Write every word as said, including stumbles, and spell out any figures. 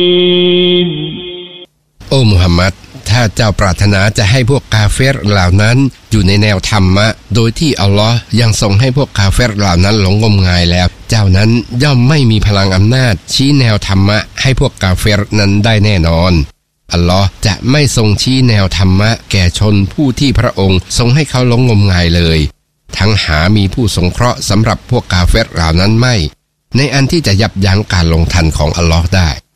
โอ้มุฮัมมัดถ้าเจ้าปรารถนาจะให้พวกกาเฟรเหล่านั้นอยู่ในแนวธรรมะโดยที่อัลลอฮ์ยังทรงให้พวกกาเฟรเหล่านั้นหลงงมงายแล้วเจ้านั้นย่อมไม่มีพลังอำนาจชี้แนวธรรมะให้พวกกาเฟรนั้นได้แน่นอนอัลลอฮ์จะไม่ทรงชี้แนวธรรมะแก่ชนผู้ที่พระองค์ทรงให้เขาหลงงมงายเลยทั้งหามีผู้สงเคราะห์สำหรับพวกกาเฟรเหล่านั้นไม่ในอันที่จะยับยั้งการลงทันของอัลลอฮ์ได้